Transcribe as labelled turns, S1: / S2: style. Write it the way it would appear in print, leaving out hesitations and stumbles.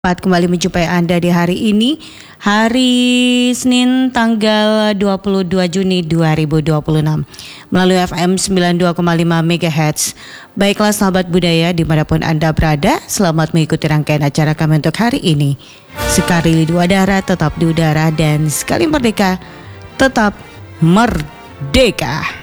S1: Kembali menjumpai Anda di hari ini, hari Senin tanggal 22 Juni 2026 melalui FM 92,5 MHz. Baiklah sahabat budaya dimanapun Anda berada, selamat mengikuti rangkaian acara kami untuk hari ini. Sekali di udara tetap di udara dan sekali merdeka tetap merdeka.